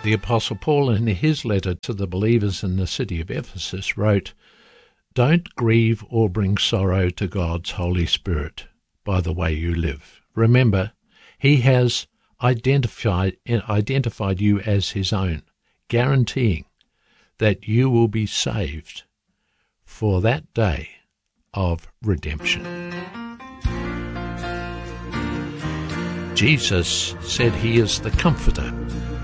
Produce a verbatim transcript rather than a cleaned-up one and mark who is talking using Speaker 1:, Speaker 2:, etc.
Speaker 1: The Apostle Paul, in his letter to the believers in the city of Ephesus, wrote, "Don't grieve or bring sorrow to God's Holy Spirit by the way you live. Remember, he has identified, identified you as his own, guaranteeing that you will be saved for that day of redemption." Jesus said he is the Comforter.